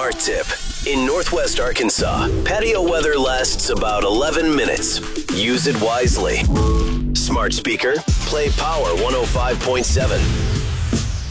Smart Tip. In Northwest Arkansas, patio weather lasts about 11 minutes. Use it wisely. Smart speaker, play Power 105.7.